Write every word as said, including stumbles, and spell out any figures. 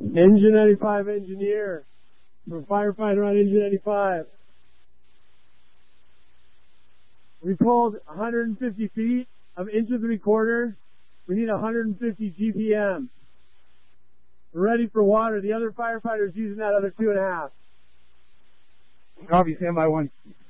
Engine ninety-five engineer from firefighter on Engine ninety-five. We pulled one hundred fifty feet of inch and three quarter. We need one hundred fifty G P M. We're ready for water. The other firefighter's using that other two and a half. Copy, stand by one.